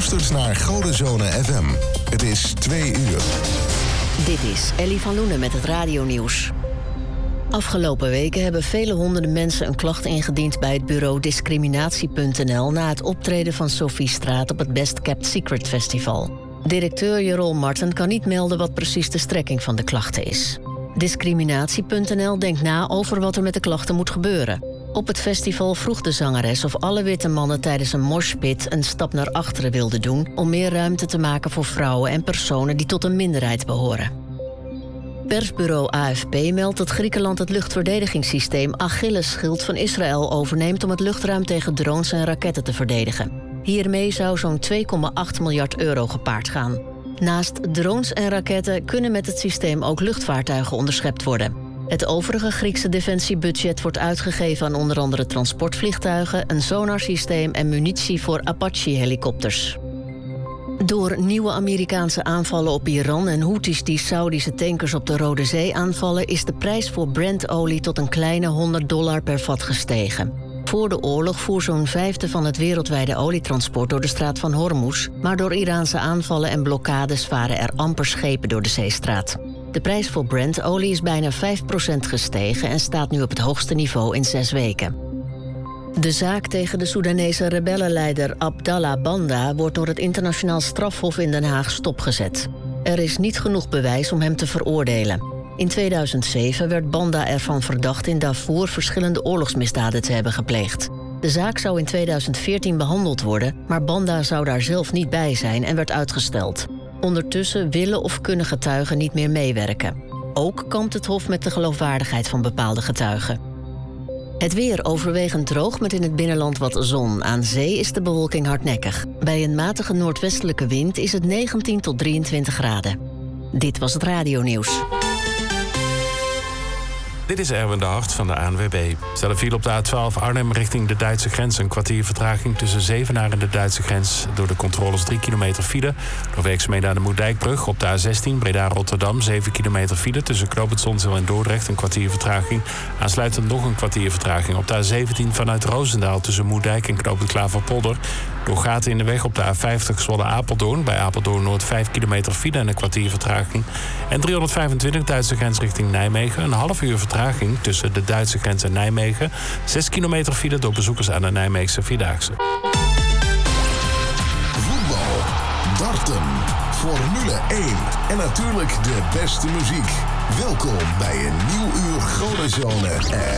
luistert naar Godenzone FM. Het is 2 uur. Dit is Ellie van Loenen met het radionieuws. Afgelopen weken hebben vele honderden mensen een klacht ingediend bij het bureau discriminatie.nl na het optreden van Sophie Straat op het Best Kept Secret Festival. Directeur Jerol Marten kan niet melden wat precies de strekking van de klachten is. Discriminatie.nl denkt na over wat er met de klachten moet gebeuren. Op het festival vroeg de zangeres of alle witte mannen tijdens een moshpit een stap naar achteren wilden doen om meer ruimte te maken voor vrouwen en personen die tot een minderheid behoren. Persbureau AFP meldt dat Griekenland het luchtverdedigingssysteem Achillesschild van Israël overneemt om het luchtruim tegen drones en raketten te verdedigen. Hiermee zou zo'n 2,8 miljard euro gepaard gaan. Naast drones en raketten kunnen met het systeem ook luchtvaartuigen onderschept worden. Het overige Griekse defensiebudget wordt uitgegeven aan onder andere transportvliegtuigen, een sonarsysteem en munitie voor Apache-helikopters. Door nieuwe Amerikaanse aanvallen op Iran en Houthis die Saudische tankers op de Rode Zee aanvallen, is de prijs voor Brent-olie tot een kleine $100 per vat gestegen. Voor de oorlog voer zo'n vijfde van het wereldwijde olietransport door de straat van Hormuz, maar door Iraanse aanvallen en blokkades varen er amper schepen door de zeestraat. De prijs voor Brent-olie is bijna 5% gestegen en staat nu op het hoogste niveau in 6 weken. De zaak tegen de Soedanese rebellenleider Abdallah Banda wordt door het internationaal strafhof in Den Haag stopgezet. Er is niet genoeg bewijs om hem te veroordelen. In 2007 werd Banda ervan verdacht in Darfur verschillende oorlogsmisdaden te hebben gepleegd. De zaak zou in 2014 behandeld worden, maar Banda zou daar zelf niet bij zijn en werd uitgesteld. Ondertussen willen of kunnen getuigen niet meer meewerken. Ook kampt het hof met de geloofwaardigheid van bepaalde getuigen. Het weer overwegend droog met in het binnenland wat zon. Aan zee is de bewolking hardnekkig. Bij een matige noordwestelijke wind is het 19 tot 23 graden. Dit was het radionieuws. Dit is Erwin de Hart van de ANWB. Stel een file op de A12 Arnhem richting de Duitse grens. Een kwartier vertraging tussen Zevenaar en de Duitse grens. Door de controles 3 kilometer file. Door werkzaamheden aan de Moerdijkbrug op de A16 Breda-Rotterdam. 7 kilometer file tussen Knoopend Zonzeel en Dordrecht. Een kwartier vertraging. Aansluitend nog een kwartier vertraging op de A17 vanuit Roosendaal tussen Moerdijk en Knoopend Klaverpolder. Door gaten in de weg op de A50 Zwolle-Apeldoorn. Bij Apeldoorn-Noord 5 kilometer file en een kwartier vertraging. En 325 Duitse grens richting Nijmegen. Een half uur vertraging tussen de Duitse grens en Nijmegen. 6 kilometer file door bezoekers aan de Nijmeegse Vierdaagse. Voetbal, darten, Formule 1 en natuurlijk de beste muziek. Welkom bij een nieuw uur Godenzone.